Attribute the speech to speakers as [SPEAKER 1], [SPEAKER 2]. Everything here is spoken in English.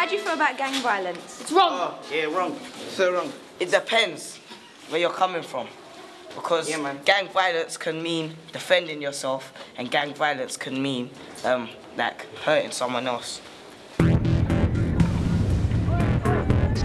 [SPEAKER 1] how do you feel about gang violence?
[SPEAKER 2] It's wrong.
[SPEAKER 3] Oh, yeah, wrong. So wrong.
[SPEAKER 4] It depends where you're coming from. Because gang violence can mean defending yourself, and gang violence can mean like hurting someone else.